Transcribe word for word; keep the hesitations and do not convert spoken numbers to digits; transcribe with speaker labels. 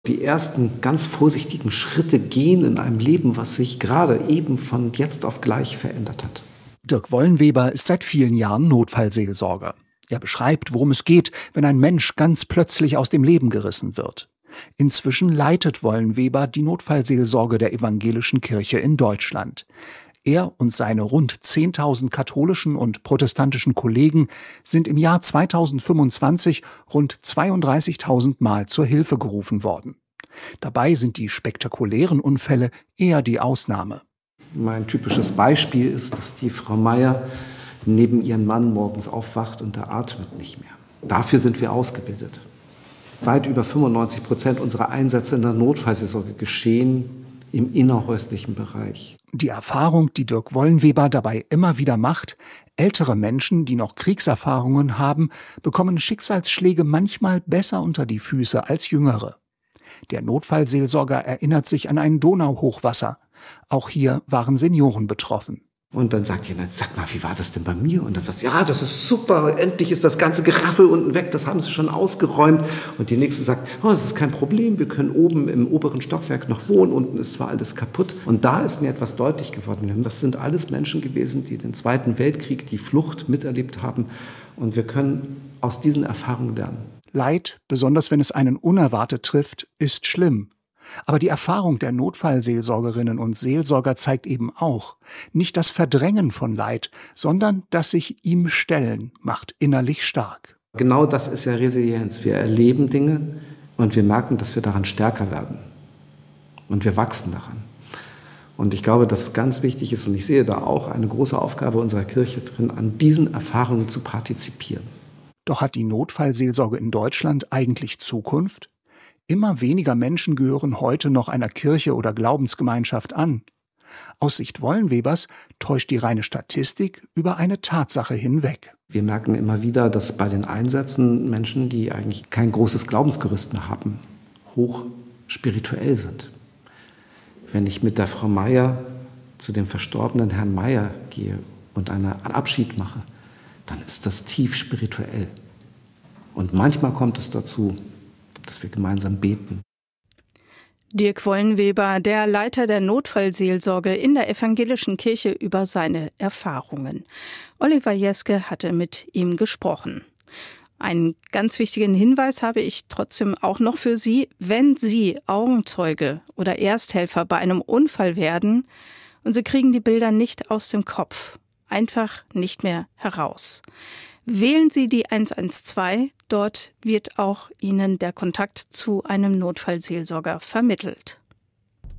Speaker 1: Die ersten ganz vorsichtigen Schritte gehen in einem Leben, was sich gerade eben von jetzt auf gleich verändert hat.
Speaker 2: Dirk Wollenweber ist seit vielen Jahren Notfallseelsorger. Er beschreibt, worum es geht, wenn ein Mensch ganz plötzlich aus dem Leben gerissen wird. Inzwischen leitet Wollenweber die Notfallseelsorge der Evangelischen Kirche in Deutschland. Er und seine rund zehntausend katholischen und protestantischen Kollegen sind im Jahr zweitausendfünfundzwanzig rund zweiunddreißigtausend Mal zur Hilfe gerufen worden. Dabei sind die spektakulären Unfälle eher die Ausnahme.
Speaker 1: Mein typisches Beispiel ist, dass die Frau Meier neben ihrem Mann morgens aufwacht und er atmet nicht mehr. Dafür sind wir ausgebildet. Weit über fünfundneunzig Prozent unserer Einsätze in der Notfallseelsorge geschehen im innerhäuslichen Bereich.
Speaker 2: Die Erfahrung, die Dirk Wollenweber dabei immer wieder macht: Ältere Menschen, die noch Kriegserfahrungen haben, bekommen Schicksalsschläge manchmal besser unter die Füße als Jüngere. Der Notfallseelsorger erinnert sich an ein Donauhochwasser. Auch hier waren Senioren betroffen.
Speaker 1: Und dann sagt jemand, sag mal, wie war das denn bei mir? Und dann sagt sie, ja, das ist super, endlich ist das ganze Geraffel unten weg, das haben sie schon ausgeräumt. Und die nächste sagt, oh, das ist kein Problem, wir können oben im oberen Stockwerk noch wohnen, unten ist zwar alles kaputt. Und da ist mir etwas deutlich geworden. Das sind alles Menschen gewesen, die den Zweiten Weltkrieg, die Flucht miterlebt haben. Und wir können aus diesen Erfahrungen lernen.
Speaker 2: Leid, besonders wenn es einen unerwartet trifft, ist schlimm. Aber die Erfahrung der Notfallseelsorgerinnen und Seelsorger zeigt eben auch, nicht das Verdrängen von Leid, sondern das sich ihm stellen, macht innerlich stark.
Speaker 1: Genau das ist ja Resilienz. Wir erleben Dinge und wir merken, dass wir daran stärker werden. Und wir wachsen daran. Und ich glaube, dass es ganz wichtig ist, und ich sehe da auch eine große Aufgabe unserer Kirche drin, an diesen Erfahrungen zu partizipieren.
Speaker 2: Doch hat die Notfallseelsorge in Deutschland eigentlich Zukunft? Immer weniger Menschen gehören heute noch einer Kirche oder Glaubensgemeinschaft an. Aus Sicht Wollenwebers täuscht die reine Statistik über eine Tatsache hinweg.
Speaker 1: Wir merken immer wieder, dass bei den Einsätzen Menschen, die eigentlich kein großes Glaubensgerüst mehr haben, hoch spirituell sind. Wenn ich mit der Frau Meier zu dem verstorbenen Herrn Meier gehe und einen Abschied mache, dann ist das tief spirituell. Und manchmal kommt es dazu, dass wir gemeinsam beten.
Speaker 3: Dirk Wollenweber, der Leiter der Notfallseelsorge in der Evangelischen Kirche, über seine Erfahrungen. Oliver Jeske hatte mit ihm gesprochen. Einen ganz wichtigen Hinweis habe ich trotzdem auch noch für Sie. Wenn Sie Augenzeuge oder Ersthelfer bei einem Unfall werden und Sie kriegen die Bilder nicht aus dem Kopf, einfach nicht mehr heraus, wählen Sie die eins eins zwei, dort wird auch Ihnen der Kontakt zu einem Notfallseelsorger vermittelt.